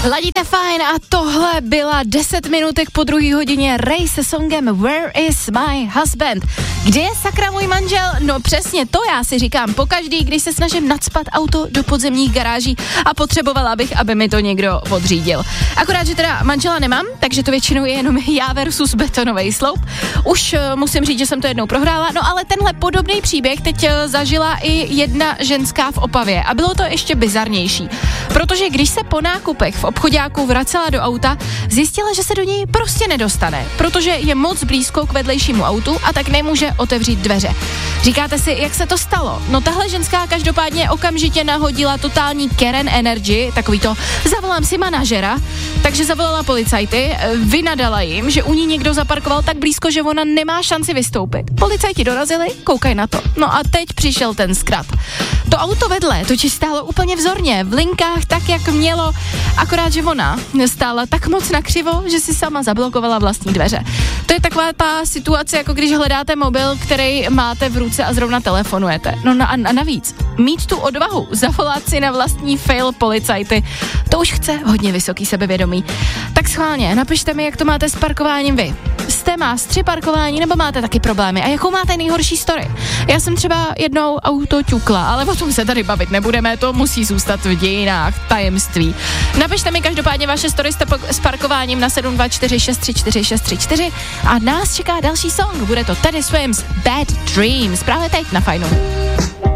Ladíte fajn a tohle byla 10 minutek po 2. hodině Ray se songem Where is my husband? Kde je sakra můj manžel? No přesně to já si říkám pokaždý, když se snažím nacpat auto do podzemních garáží a potřebovala bych, aby mi to někdo odřídil. Akorát, že teda manžela nemám, takže to většinou je jenom já versus betonový sloup. Už musím říct, že jsem to jednou prohrála, no ale tenhle podobný příběh teď zažila i jedna ženská v Opavě a bylo to ještě bizarnější, protože když se po nákupech v obchoďáku vracela do auta, zjistila, že se do něj prostě nedostane, protože je moc blízko k vedlejšímu autu a tak nemůže otevřít dveře. Říkáte si, jak se to stalo? No tahle ženská každopádně okamžitě nahodila totální Karen energy, takový to zavolám si manažera, takže zavolala policajty, vynadala jim, že u ní někdo zaparkoval tak blízko, že ona nemá šanci vystoupit. Policajti dorazili, koukaj na to. No a teď přišel ten zkrat. To auto vedle totiž stálo úplně vzorně, v linkách tak, jak mělo, akorát, že ona stála tak moc nakřivo, že si sama zablokovala vlastní dveře. To je taková ta situace, jako když hledáte mobil, který máte v ruce a zrovna telefonujete. No a navíc, mít tu odvahu zavolat si na vlastní fail policajty, to už chce hodně vysoký sebevědomí. Tak schválně, napište mi, jak to máte s parkováním vy. Jste mástři parkování nebo máte taky problémy? A jakou máte nejhorší story? Já jsem třeba jednou auto ťukla, ale o tom se tady bavit nebudeme, to musí zůstat v dějinách tajemství. Napište mi každopádně vaše story s parkováním na 724634634 a nás čeká další song. Bude to Teddy Swims Bad Dreams právě teď na Fajnu.